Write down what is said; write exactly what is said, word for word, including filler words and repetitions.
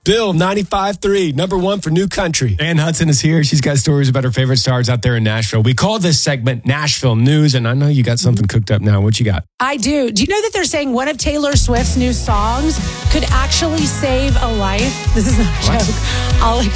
Bill, ninety-five three, number one for New Country. Ann Hudson is here. She's got stories about her favorite stars out there in Nashville. We call this segment Nashville News, and I know you got something cooked up now. What you got? I do. Do you know that they're saying one of Taylor Swift's new songs could actually save a life? This is not a joke. I'll explain.